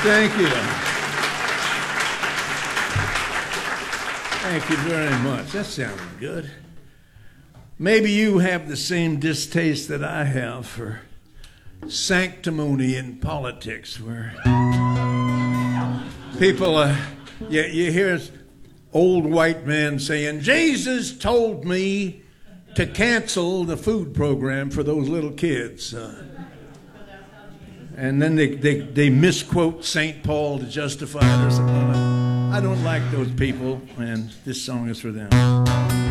Thank you. Thank you very much. That sounded good. Maybe you have the same distaste that I have for sanctimony in politics, where people, you hear old white men saying, Jesus told me to cancel the food program for those little kids. And then they misquote St. Paul to justify it or something. I don't like those people, and this song is for them.